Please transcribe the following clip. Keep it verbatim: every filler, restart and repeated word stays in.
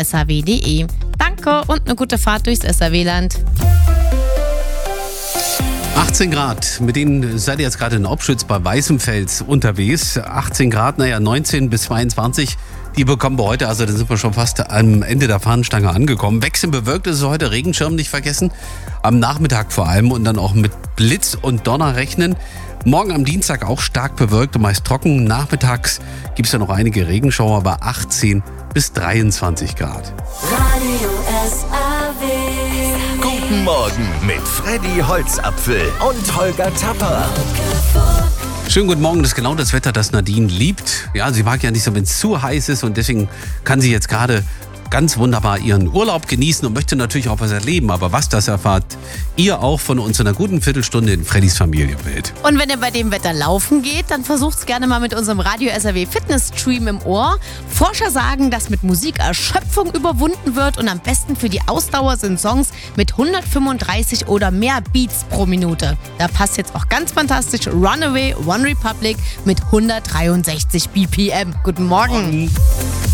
s h w punkt d e. Danke und eine gute Fahrt durchs S R W-Land. achtzehn Grad, mit denen seid ihr jetzt gerade in Obschütz bei Weißenfels unterwegs. achtzehn Grad, naja, neunzehn bis zweiundzwanzig, die bekommen wir heute, also da sind wir schon fast am Ende der Fahnenstange angekommen. Wechselnd bewölkt ist es heute, Regenschirm nicht vergessen, am Nachmittag vor allem und dann auch mit Blitz und Donner rechnen. Morgen am Dienstag auch stark bewölkt und meist trocken. Nachmittags gibt es ja noch einige Regenschauer bei achtzehn bis dreiundzwanzig Grad. Radio S R W. Guten Morgen mit Freddy Holzapfel und Holger Tapper. Schönen guten Morgen, das ist genau das Wetter, das Nadine liebt. Ja, sie mag ja nicht so, wenn es zu heiß ist und deswegen kann sie jetzt gerade ganz wunderbar ihren Urlaub genießen und möchte natürlich auch was erleben. Aber was, das erfahrt ihr auch von uns in einer guten Viertelstunde in Freddys Familienwelt. Und wenn ihr bei dem Wetter laufen geht, dann versucht's gerne mal mit unserem Radio S R W Fitness Stream im Ohr. Forscher sagen, dass mit Musik Erschöpfung überwunden wird und am besten für die Ausdauer sind Songs mit hundertfünfunddreißig oder mehr Beats pro Minute. Da passt jetzt auch ganz fantastisch Runaway One Republic mit hundertdreiundsechzig B P M. Guten Morgen.